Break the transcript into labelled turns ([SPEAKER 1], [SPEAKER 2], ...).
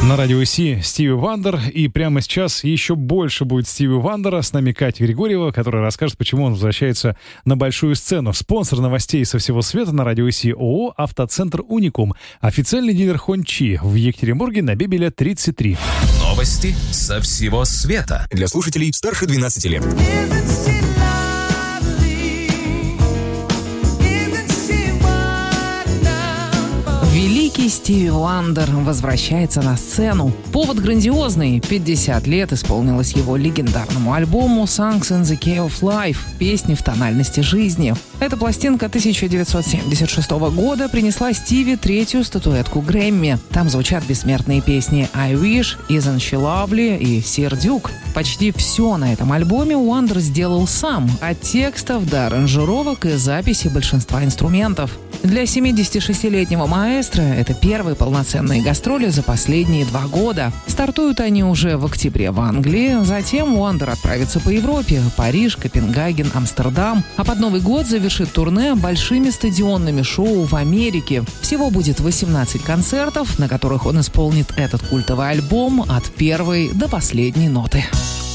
[SPEAKER 1] На радио Си Стиви Вандер, и прямо сейчас еще больше будет Стиви Вандера. С нами Катя Григорьева, которая расскажет, почему он возвращается на большую сцену. Спонсор новостей со всего света на радио Си ООО «Автоцентр Уникум». Официальный дилер Хончи в Екатеринбурге на Бебеля 33.
[SPEAKER 2] Новости со всего света. Для слушателей старше 12 лет.
[SPEAKER 3] Великий Стиви Вандер возвращается на сцену. Повод грандиозный. 50 лет исполнилось его легендарному альбому «Songs in the Key of Life» — песни в тональности жизни. Эта пластинка 1976 года принесла Стиви 3-ю статуэтку Грэмми. Там звучат бессмертные песни «I Wish», «Isn't She Lovely» и «Sir Duke». Почти все на этом альбоме Уандер сделал сам, от текстов до аранжировок и записи большинства инструментов. Для 76-летнего маэстро это первые полноценные гастроли за последние 2 года. Стартуют они уже в октябре в Англии, затем Уандер отправится по Европе – Париж, Копенгаген, Амстердам, а под Новый год завершит турне большими стадионными шоу в Америке. Всего будет 18 концертов, на которых он исполнит этот культовый альбом от первой до последней ноты.